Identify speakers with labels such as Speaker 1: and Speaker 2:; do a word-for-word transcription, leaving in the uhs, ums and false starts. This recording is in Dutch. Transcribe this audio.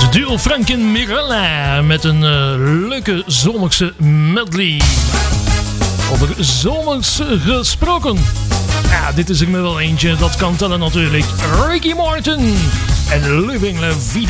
Speaker 1: duo Franken Mirella met een uh, leuke zomerse medley. Over zomers gesproken. Ja, dit is er me wel eentje, dat kan tellen natuurlijk. Ricky Martin en Living La Vida.